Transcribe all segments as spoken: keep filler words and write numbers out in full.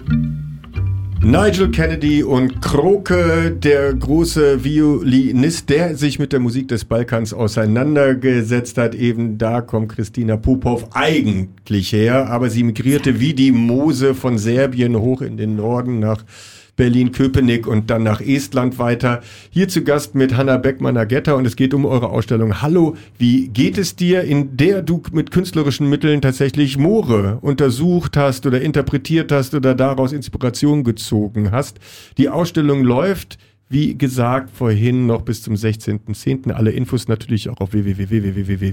Nigel Kennedy und Kroke, der große Violinist, der sich mit der Musik des Balkans auseinandergesetzt hat. Eben da kommt Kristina Popov eigentlich her, aber sie migrierte wie die Mose von Serbien hoch in den Norden nach Berlin-Köpenick und dann nach Estland weiter. Hier zu Gast mit Hanna Beckmann-Agetta und es geht um eure Ausstellung Hallo, wie geht es dir, in der du mit künstlerischen Mitteln tatsächlich Moore untersucht hast oder interpretiert hast oder daraus Inspiration gezogen hast. Die Ausstellung läuft, wie gesagt, vorhin noch bis zum sechzehnten zehnten Alle Infos natürlich auch auf w w w punkt w w w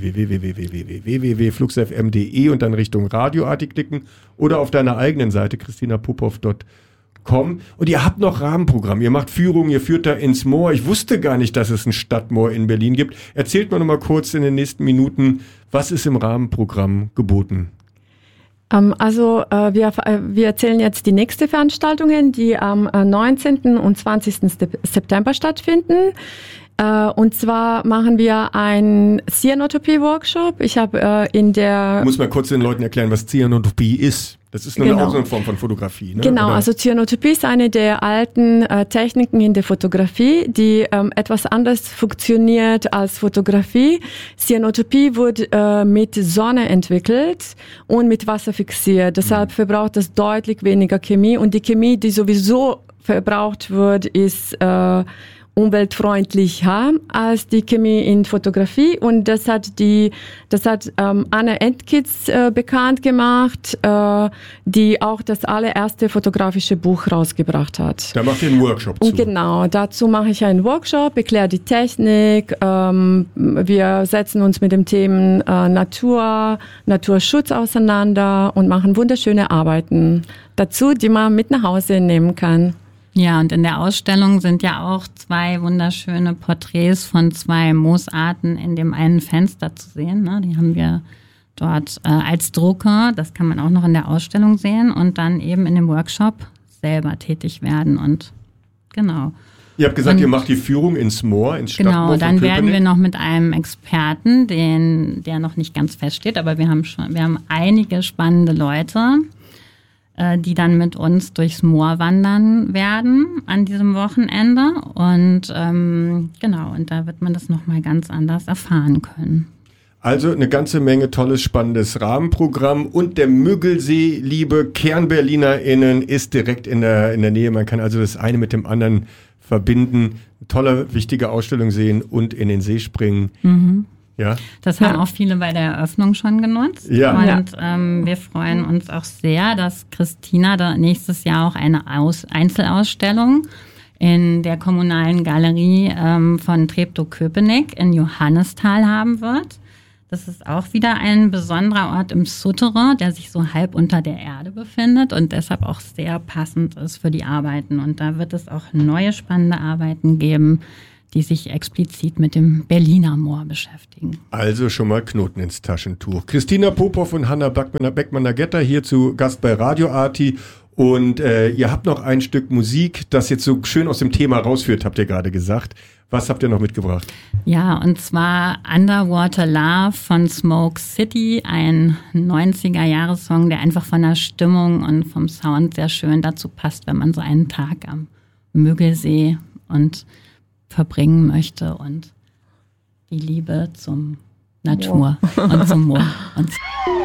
w punkt flux f m punkt d e und dann Richtung Radioarti klicken oder auf deiner eigenen Seite christina popov punkt com. Und ihr habt noch Rahmenprogramm. Ihr macht Führungen, ihr führt da ins Moor. Ich wusste gar nicht, dass es ein Stadtmoor in Berlin gibt. Erzählt mal noch mal kurz in den nächsten Minuten, was ist im Rahmenprogramm geboten? Um, also uh, wir, uh, wir erzählen jetzt die nächste Veranstaltungen, die am uh, neunzehnten und zwanzigsten September stattfinden. Uh, und zwar machen wir einen Cyanotopie-Workshop. Ich habe uh, in der... Ich muss mal kurz den Leuten erklären, was Cyanotopie ist. Das ist nur genau. Eine Form von Fotografie, ne? Genau, Oder? Also Cyanotopie ist eine der alten äh, Techniken in der Fotografie, die ähm, etwas anders funktioniert als Fotografie. Cyanotopie wurde äh, mit Sonne entwickelt und mit Wasser fixiert. Deshalb mhm. verbraucht es deutlich weniger Chemie und die Chemie, die sowieso verbraucht wird, ist äh, umweltfreundlicher als die Chemie in Fotografie und das hat die, das hat ähm, Anna Entkitz äh, bekannt gemacht, äh, die auch das allererste fotografische Buch rausgebracht hat. Da macht ihr einen Workshop zu. Und genau, dazu mache ich einen Workshop, erkläre die Technik, ähm, wir setzen uns mit dem Thema äh, Natur, Naturschutz auseinander und machen wunderschöne Arbeiten dazu, die man mit nach Hause nehmen kann. Ja, und in der Ausstellung sind ja auch zwei wunderschöne Porträts von zwei Moosarten in dem einen Fenster zu sehen. Ne? Die haben wir dort äh, als Drucker, das kann man auch noch in der Ausstellung sehen und dann eben in dem Workshop selber tätig werden und genau. Ihr habt gesagt, und, ihr macht die Führung ins Moor, ins Stadtmoor Genau, von dann Köpenick. werden wir noch mit einem Experten, den, der noch nicht ganz feststeht, aber wir haben schon, wir haben einige spannende Leute, die dann mit uns durchs Moor wandern werden an diesem Wochenende. Und ähm, genau, und da wird man das nochmal ganz anders erfahren können. Also eine ganze Menge tolles, spannendes Rahmenprogramm. Und der Müggelsee, liebe KernberlinerInnen, ist direkt in der, in der Nähe. Man kann also das eine mit dem anderen verbinden. Eine tolle, wichtige Ausstellung sehen und in den See springen. Mhm. Ja. Das haben ja. auch viele bei der Eröffnung schon genutzt. Ja. Und ähm, wir freuen uns auch sehr, dass Christina da nächstes Jahr auch eine Aus- Einzelausstellung in der kommunalen Galerie ähm, von Treptow-Köpenick in Johannisthal haben wird. Das ist auch wieder ein besonderer Ort im Souterrain, der sich so halb unter der Erde befindet und deshalb auch sehr passend ist für die Arbeiten. Und da wird es auch neue spannende Arbeiten geben, die sich explizit mit dem Berliner Moor beschäftigen. Also schon mal Knoten ins Taschentuch. Kristina Popov und Hanna Beckmann-Agetta hier zu Gast bei Radioarti. Und äh, ihr habt noch ein Stück Musik, das jetzt so schön aus dem Thema rausführt, habt ihr gerade gesagt. Was habt ihr noch mitgebracht? Ja, und zwar Underwater Love von Smoke City, ein neunziger-Jahres-Song, der einfach von der Stimmung und vom Sound sehr schön dazu passt, wenn man so einen Tag am Müggelsee und verbringen möchte und die Liebe zum Natur wow. und zum Moor. Und